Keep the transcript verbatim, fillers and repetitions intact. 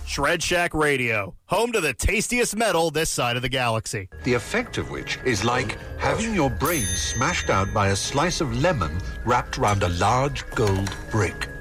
Shred Shack Radio, home to the tastiest metal this side of the galaxy. The effect of which is like having your brain smashed out by a slice of lemon wrapped around a large gold brick.